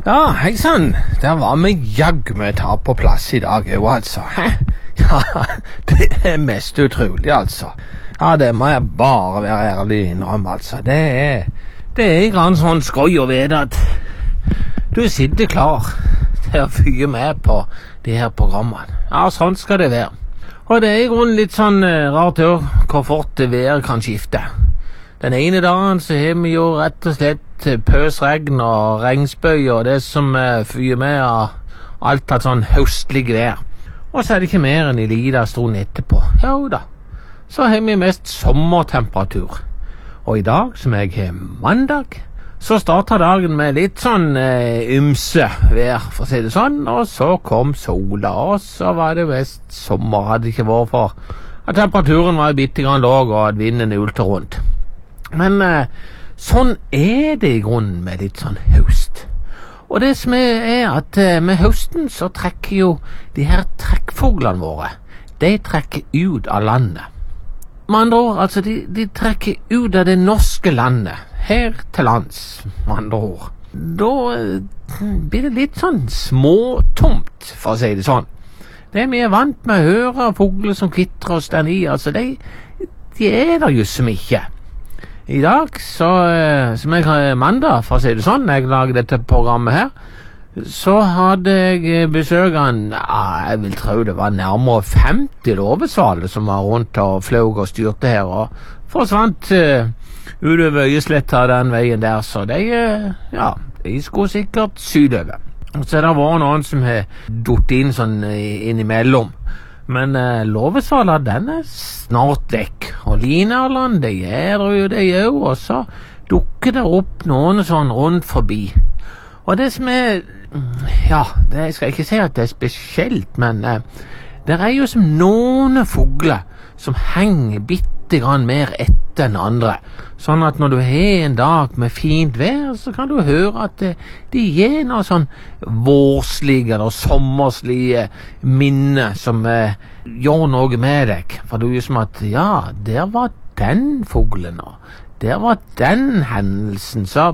Ja, hei sann. Der var vi jaggu med ta på plass i dag, jo altså. Hæ? Ja, det er mest utrolig, altså. Ja, det må jeg bare være ærlig innrømme, altså. Det er grann sånn skoj å vite at du sitter klar til å fyre med på de her programmene. Ja, sånn skal det være. Og det er i grunnen litt sånn rart å høre hvor fort det været kan skifte. Den ene dagen så har vi jo rett og slett pøsregn og regnspøy og det som fyrer med av alt av sånn høstlig vær. Og så er det ikke mer enn i liten stund etterpå. Jo da, så har vi mest sommertemperatur. Og i dag, som jeg har mandag, så startet dagen med litt sånn ymse vær, for å si det sånn, og så kom sola, og så var det mest sommer, hadde ikke vært for at temperaturen var bitte grann låg og at vinden ulte rundt. Men sånn er det i grunnen med litt sånn høst. Og det som er at med høsten så trekker jo de her trekkfuglene våre, de trekker ut av landet. Med andre ord, altså de trekker ut av det norske landet, her til lands, med andre ord. Da blir det litt sånn småtomt, for å si det sånn. Det vi er vant med å høre fugler som kvitrer og stender i, altså de er der jo som ikke. I dag, så, som jeg har mandag, for å si det sånn, jeg lager dette programmet her, så hadde jeg besøk av jeg vil tro det var nærmere 50 låvesvaler som var rundt og fløg og styrte her, og forsvant utover Øyesletta den veien der, så de skulle sikkert sydover. Så det var noen som har dutt inn sånn innimellom. Men låvesvala, den er snart vekk, og linerland, det gjør jo det jo, og så dukker det opp noen sånn rundt forbi. Og det som er, jeg skal ikke si at det er spesielt, men det er jo som noen fugler som henger bitte grann mer etter enn andre, sånn at når du har en dag med fint vær, så kan du høre at de gir noe sånn vårslige eller sommerslige minner som gjør noe med deg, for du er jo som at, der var den fuglen, og der var den hendelsen, så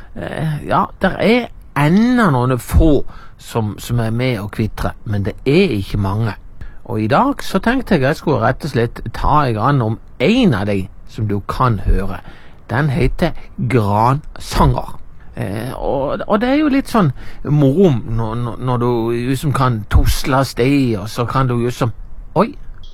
der er enda noen få som er med å kvitre, men det er ikke mange. Og i dag så tenkte jeg skulle rett og slett ta i grann om en av de som du kan høre. Den heter gransanger. Og det er jo litt sånn moro når du liksom kan tusle av sted, og så kan du liksom oi!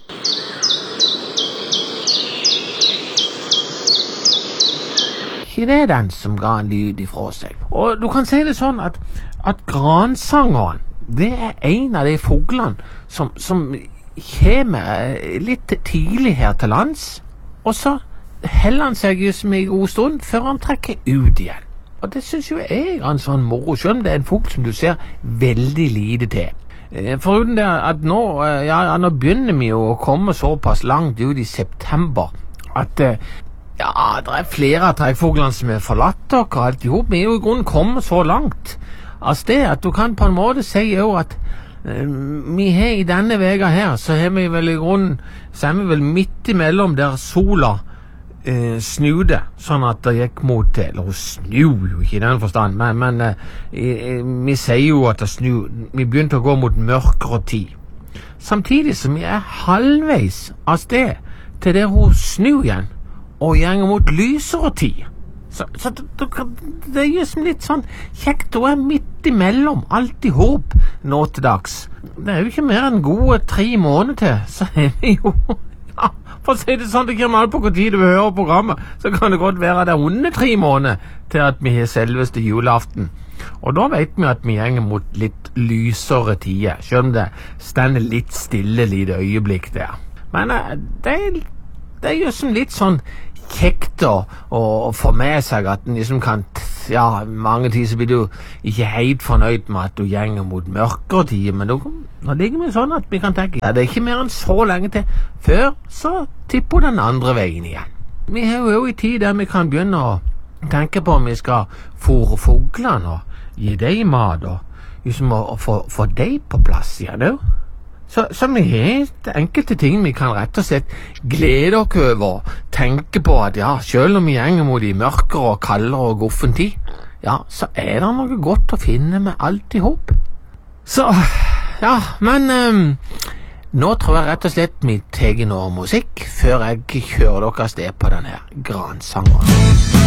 Ikke det er den som ga en lyd ifra seg. Og du kan si det sånn at gransangeren, det er en av de fuglene som kommer litt tidlig her til lands, og så heller han seg just med en god stund før han trekker ut igjen. Og det synes jo jeg er en sånn moro, selv om det er en fugl som du ser veldig lite til. Foruten det at nå begynner vi jo å komme såpass langt ut i september, at det er flere av trekkfuglene som er forlatt dere, og alt i hop. Vi er jo i grunnen kommet så langt av sted at du kan på en måte si jo at vi har i denne vega her, så har vi vel i grunnen, så er vi vel midt imellom der sola snude, sånn at det gikk mot, eller snu jo ikke i den forstand, men vi sier jo at det snu, vi begynte å gå mot mørkere tid. Samtidig som vi er halvveis av sted til der hun snur igjen, og gjenger mot lysere tid. Så det er jo litt sånn kjekt, og er midt imellom alt i håp nå til dags. Det er jo ikke mer enn gode 3 måneder til, så er vi jo, for å si det sånn, det kommer alt på hvor tid du hører programmet, så kan det godt være det under 3 måneder til at vi har selveste julaften. Og da vet vi at vi gjenger mot litt lysere tider, selv om det stender litt stille lite øyeblikk der. Men det er jo som litt sånn kjekt å få med seg at den liksom kan, mange tider så blir du ikke helt fornøyd med at du gjenger mot mørkere tider, men nå ligger vi sånn at vi kan tenke, det er ikke mer enn så lenge til, før så tipper den andre veien igjen. Vi har jo i tid der vi kan begynne å tenke på om vi skal fôre fuglene og gi dem mat, og liksom å få dem på plass igjen, jo. Så vi har enkelte ting vi kan rett og slett glede oss over, tenke på at selv om vi gjenger mot de mørkere og kaldere og guffen tid, ja, så er det noe godt å finne med alt i hop. Så, ja, men nå tror jeg rett og slett vi tar noe musikk før jeg kjører dere av sted på denne gransangeren.